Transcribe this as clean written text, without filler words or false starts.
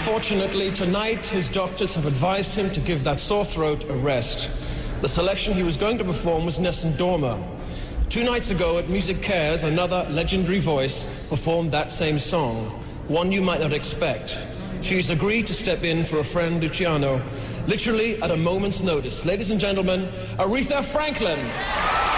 Unfortunately, tonight his doctors have advised him to give that sore throat a rest. The selection he was going to perform was Nessun Dorma. 2 nights ago at Music Cares, another legendary voice performed that same song, one you might not expect. She's agreed to step in for a friend, Luciano, literally at a moment's notice. Ladies and gentlemen, Aretha Franklin.